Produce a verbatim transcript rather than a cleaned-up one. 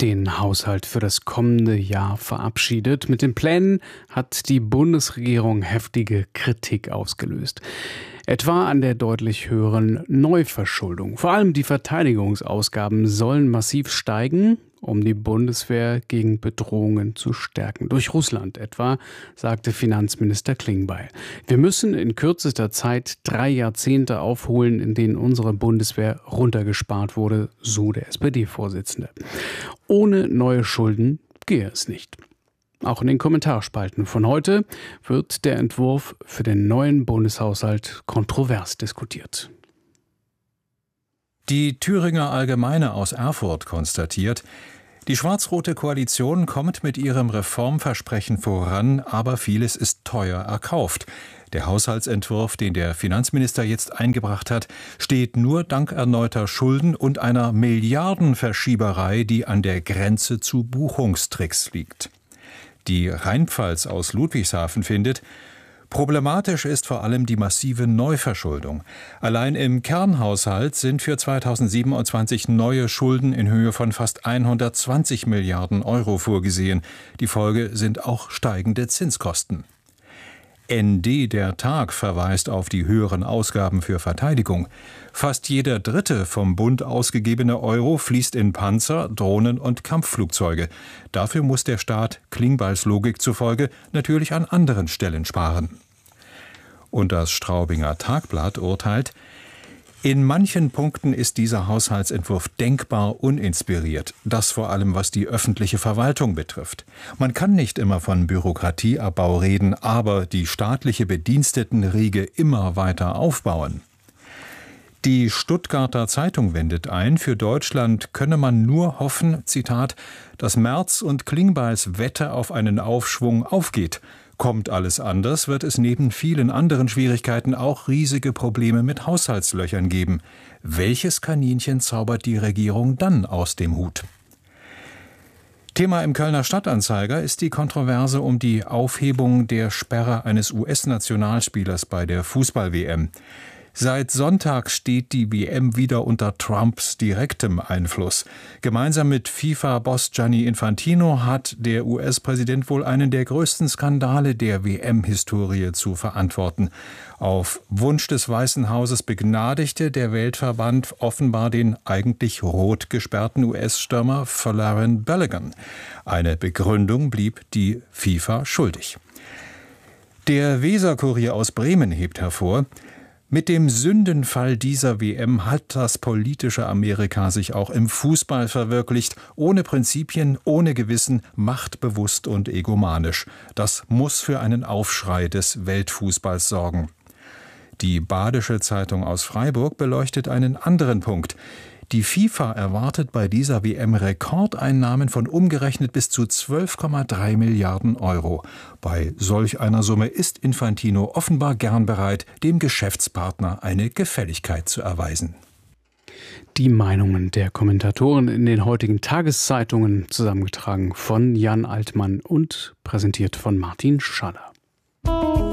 den Haushalt für das kommende Jahr verabschiedet. Mit den Plänen hat die Bundesregierung heftige Kritik ausgelöst. Etwa an der deutlich höheren Neuverschuldung. Vor allem die Verteidigungsausgaben sollen massiv steigen, um die Bundeswehr gegen Bedrohungen zu stärken. Durch Russland etwa, sagte Finanzminister Klingbeil. Wir müssen in kürzester Zeit drei Jahrzehnte aufholen, in denen unsere Bundeswehr runtergespart wurde, so der S P D-Vorsitzende. Ohne neue Schulden gehe es nicht. Auch in den Kommentarspalten von heute wird der Entwurf für den neuen Bundeshaushalt kontrovers diskutiert. Die Thüringer Allgemeine aus Erfurt konstatiert, die schwarz-rote Koalition kommt mit ihrem Reformversprechen voran, aber vieles ist teuer erkauft. Der Haushaltsentwurf, den der Finanzminister jetzt eingebracht hat, steht nur dank erneuter Schulden und einer Milliardenverschieberei, die an der Grenze zu Buchungstricks liegt. Die Rheinpfalz aus Ludwigshafen findet, problematisch ist vor allem die massive Neuverschuldung. Allein im Kernhaushalt sind für zweitausendsiebenundzwanzig neue Schulden in Höhe von fast hundertzwanzig Milliarden Euro vorgesehen. Die Folge sind auch steigende Zinskosten. N D der Tag verweist auf die höheren Ausgaben für Verteidigung. Fast jeder dritte vom Bund ausgegebene Euro fließt in Panzer, Drohnen und Kampfflugzeuge. Dafür muss der Staat Klingbeils Logik zufolge natürlich an anderen Stellen sparen. Und das Straubinger Tagblatt urteilt, in manchen Punkten ist dieser Haushaltsentwurf denkbar uninspiriert. Das vor allem, was die öffentliche Verwaltung betrifft. Man kann nicht immer von Bürokratieabbau reden, aber die staatliche Bedienstetenriege immer weiter aufbauen. Die Stuttgarter Zeitung wendet ein, für Deutschland könne man nur hoffen, Zitat, dass Merz und Klingbeils Wette auf einen Aufschwung aufgeht. Kommt alles anders, wird es neben vielen anderen Schwierigkeiten auch riesige Probleme mit Haushaltslöchern geben. Welches Kaninchen zaubert die Regierung dann aus dem Hut? Thema im Kölner Stadtanzeiger ist die Kontroverse um die Aufhebung der Sperre eines U S-Nationalspielers bei der Fußball-W M. Seit Sonntag steht die W M wieder unter Trumps direktem Einfluss. Gemeinsam mit FIFA-Boss Gianni Infantino hat der U S-Präsident wohl einen der größten Skandale der W M-Historie zu verantworten. Auf Wunsch des Weißen Hauses begnadigte der Weltverband offenbar den eigentlich rot gesperrten U S-Stürmer Folarin Balogun. Eine Begründung blieb die FIFA schuldig. Der Weser-Kurier aus Bremen hebt hervor, mit dem Sündenfall dieser W M hat das politische Amerika sich auch im Fußball verwirklicht, ohne Prinzipien, ohne Gewissen, machtbewusst und egomanisch. Das muss für einen Aufschrei des Weltfußballs sorgen. Die Badische Zeitung aus Freiburg beleuchtet einen anderen Punkt. Die FIFA erwartet bei dieser W M Rekordeinnahmen von umgerechnet bis zu zwölf Komma drei Milliarden Euro. Bei solch einer Summe ist Infantino offenbar gern bereit, dem Geschäftspartner eine Gefälligkeit zu erweisen. Die Meinungen der Kommentatoren in den heutigen Tageszeitungen, zusammengetragen von Jan Altmann und präsentiert von Martin Schaller.